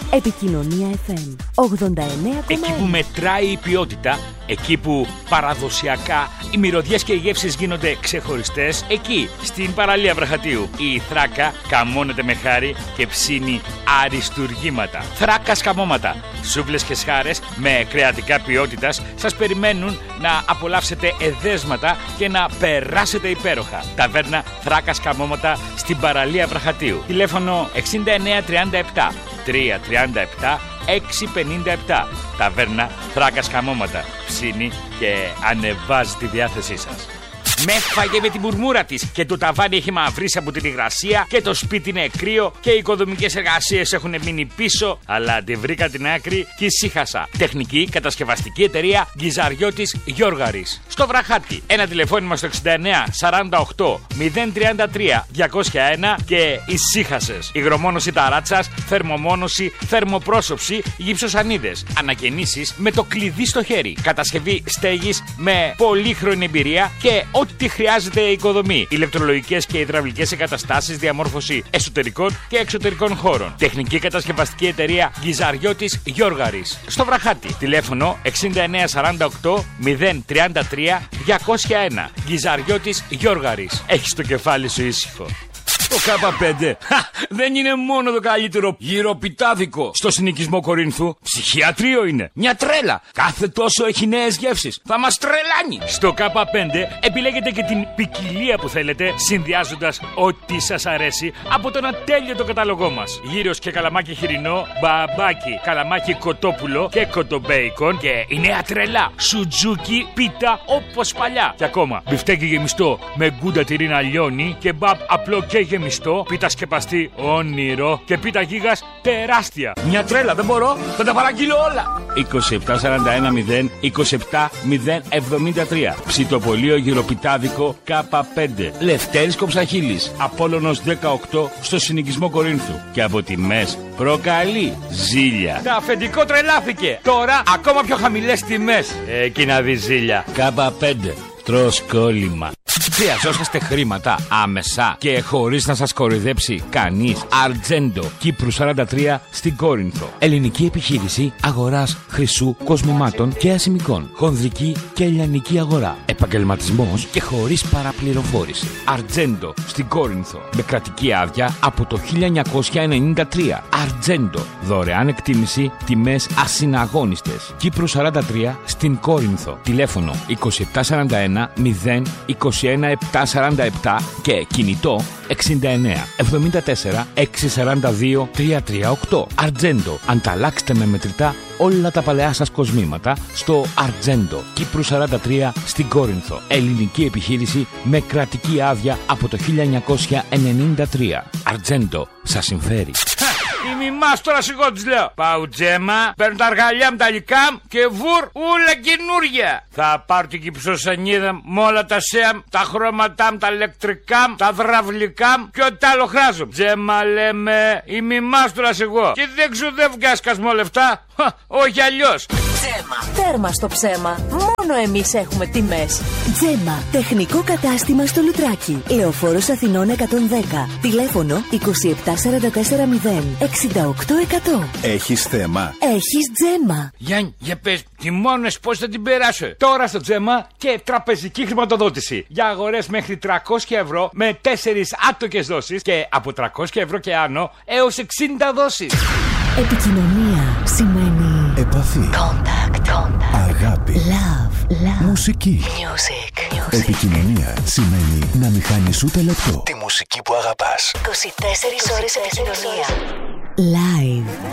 Επικοινωνία FM 89,1. Εκεί που μετράει η ποιότητα, εκεί που παραδοσιακά οι μυρωδιές και οι γεύσεις γίνονται ξεχωριστές, εκεί στην παραλία Βραχατίου η Θράκα καμώνεται με χάρη και ψήνει αριστουργήματα. Θράκα σκαμώματα, σούβλες και σχάρες με κρεατικά ποιότητας σας περιμένουν να απολαύσετε εδέσματα και να περάσετε υπέροχα. Ταβέρνα Θράκα σκαμώματα στην παραλία Βραχατίου. Τηλέφωνο 6937 337 657. Ταβέρνα Θράκα σκαμώματα. Ψήνει και ανεβάζει τη διάθεσή σας. Με έφαγε με την μουρμούρα της και το ταβάνι έχει μαυρίσει από την υγρασία και το σπίτι είναι κρύο και οι οικοδομικές εργασίες έχουν μείνει πίσω, αλλά αντιβρήκα την άκρη και ησύχασα. Τεχνική κατασκευαστική εταιρεία Γκυζαριώτης Γιώργαρης. Στο Βραχάτι. Ένα τηλεφώνημα στο 69 48 033 201 και ησύχασες. Υγρομόνωση ταράτσας, θερμομόνωση, θερμοπρόσωψη, γυψοσανίδες. Ανακαινήσεις με το κλειδί στο χέρι. Κατασκευή στέγης με πολύχρονη εμπειρία και ό,τι χρειάζεται η οικοδομή. Ηλεκτρολογικές και υδραυλικές εγκαταστάσεις, διαμόρφωση εσωτερικών και εξωτερικών χώρων. Τεχνική κατασκευαστική εταιρεία Γκυζαριώτης Γιώργαρης. Στο Βραχάτι. Τηλέφωνο 6948 033 201. Γκυζαριώτης Γιώργαρης. Έχεις το κεφάλι σου ήσυχο. Το K5 δεν είναι μόνο το καλύτερο γυροπιτάδικο στο συνοικισμό Κορίνθου. Ψυχιατρίο είναι. Μια τρέλα. Κάθε τόσο έχει νέες γεύσεις. Θα μας τρελάνει. Στο K5 επιλέγετε και την ποικιλία που θέλετε, συνδυάζοντας ό,τι σας αρέσει από τον ατέλειωτο κατάλογό μας. Γύρος και καλαμάκι χοιρινό, μπαμπάκι, καλαμάκι κοτόπουλο και κοτομπέικον. Και η νέα τρελά σουτζούκι πίτα όπως παλιά. Και ακόμα μπιφτέκι γεμιστό με γκούντα τυρίνα λιώνει, κεμπάπ απλό και γεμιστό, πίτα σκεπαστή όνειρο και πίτα γίγας τεράστια. Μια τρέλα, δεν μπορώ, θα τα παραγγείλω όλα. 2741 0 27 073. Ψητοπολείο γυροπιτάδικο K5. Λευτέρης Κοψαχίλης. Απόλλωνος 18 στο συνοικισμό Κορίνθου. Και από τιμές προκαλεί ζήλια. Τα αφεντικό τρελάθηκε. Τώρα ακόμα πιο χαμηλές τιμές. Εκεί να δει ζήλια. K5. Τρως κόλλημα. Χρειαζόσαστε χρήματα άμεσα και χωρίς να σας κοροϊδέψει κανείς. Αρτζέντο, Κύπρου 43 στην Κόρινθο. Ελληνική επιχείρηση αγοράς χρυσού, κοσμημάτων και ασημικών. Χονδρική και ελληνική αγορά. Επαγγελματισμός και χωρίς παραπληροφόρηση. Αρτζέντο στην Κόρινθο. Με κρατική άδεια από το 1993. Αρτζέντο. Δωρεάν εκτίμηση, τιμές ασυναγώνιστες. Κύπρου 43 στην Κόρινθο. Τηλέφωνο 2741 0 21 747 και κινητό 69 74 642 338. Αρτζέντο. Ανταλλάξτε με μετρητά όλα τα παλαιά σας κοσμήματα στο Αρτζέντο, Κύπρου 43 στην Κόρινθο. Ελληνική επιχείρηση με κρατική άδεια από το 1993. Αρτζέντο. Σας συμφέρει. Η μιμάς τώρα σιγό της λέω. Πάω τζέμα, παίρνω τα αργαλιά μου τα λικά και βουρ ούλα καινούρια. Θα πάρω την κυψοσανίδα με όλα τα σέαμ, τα χρώματά μου, τα ηλεκτρικά μου, τα δραυλικά μου και ό,τι άλλο χρειάζομαι. Τζέμα λέμε, η μιμάς τώρα σιγό. Και δεν ξοδεύω σκασμό λεφτά. Όχι αλλιώς. Τζέμα. Τέρμα στο ψέμα. Μόνο εμείς έχουμε τιμές. Τζέμα. Τεχνικό κατάστημα στο Λουτράκι. Λεωφόρος Αθηνών 110. Τηλέφωνο 2744 0 68 100. Έχεις θέμα? Έχεις Τζέμα. Γιάννη, για πες, τιμώνες πώς θα την περάσω. Τώρα στο Τζέμα και τραπεζική χρηματοδότηση. Για αγορές μέχρι 300 ευρώ με 4 άτοκες δόσεις και από 300 ευρώ και άνω έως 60 δόσεις. Επικοινωνία σημαίνει επαφή, contact. αγάπη, love. μουσική. Music. Επικοινωνία σημαίνει να μην χάνεις ούτε λεπτό. Τη μουσική που αγαπάς. 24 ώρες επικοινωνία. Live.